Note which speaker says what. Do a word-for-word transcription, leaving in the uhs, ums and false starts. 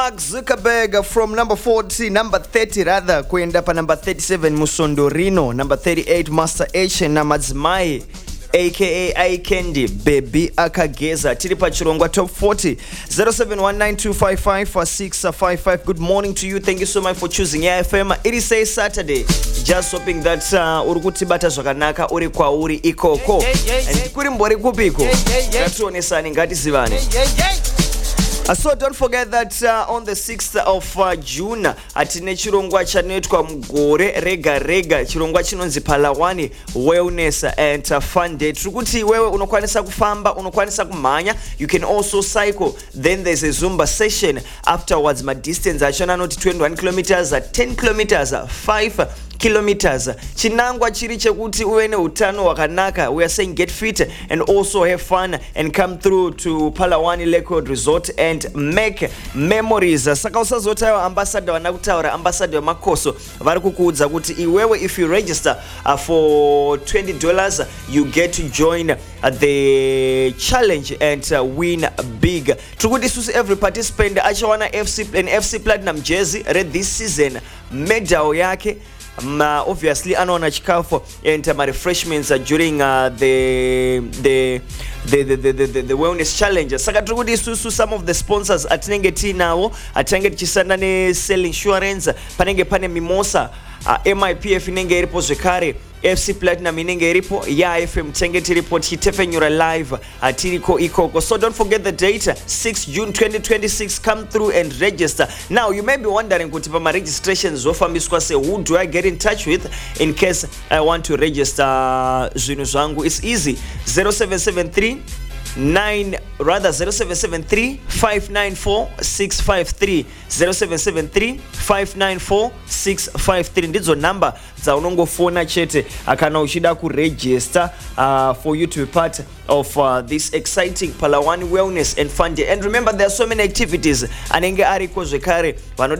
Speaker 1: Mark Zuckerberg from number forty, number thirty rather, kuenda pa number thirty-seven Musondorino, number thirty-eight Master H na Madzimai aka I Candy Baby Akageza. Tiri pa chirongwa top forty zero seven one nine two five five four six five five. Good morning to you. Thank you so much for choosing A F M. It is a Saturday. Just hoping that uh, uri kutibata zvakanaka uri kwauri ikoko. And kuri mbori kupiko. Ngatione ngati zivane. Uh, so don't forget that uh, on the sixth of uh, June atine chirongwa chanoitwa mugore rega rega, chirongwa chinonzi Palawani Wellness and uh, Fun Day. Trukuti wewe unokwanisa kufamba, unokwanisa kumanya, you can also cycle. Then there's a Zumba session afterwards. My distance achana not twenty-one kilometers, uh, ten kilometers, uh, five kilometers. Chinangwa chiri chekuti uwe ne utano wakanaka. We are saying get fit and also have fun and come through to Palawani Lakewood Resort and make memories. Saka usazotayo ambassador wanakutaura, ambassador Makoso vari kukuudza kuti iwewe if you register uh, for twenty dollars you get to join uh, the challenge and uh, win big. Trukuti susi every participant achawana F C and F C Platinum jersey red this season, medal yake. Um, uh, obviously anaona chikafu and uh, my refreshments uh, during uh, the, the the the the the the wellness challenge. Saka trukuti susu some of the sponsors atinenge tinawo atinenge chisana ne Cell Insurance, panenge pane Mimosa, uh, M I P F inenge iripo zvekare, F C Platinum inenge iripo, ya F M tenge tiripo, chitefenyura live atiriko ikoko. So don't forget the date, sixth June twenty twenty-six. Come through and register. Now you may be wondering kuti pama registrations zofambiswa se, who do I get in touch with in case I want to register zvinhu zvangu? It's easy. zero seven seven three nine rather zero seven seven three five nine four six five three zero seven seven three five nine four six five three ndidzo number dzaunongofona chete akana uchida kuregister uh, for you to be part of uh, this exciting Palawani Wellness and Fun Day. And remember there are so many activities anenge ariko zvekare vanoda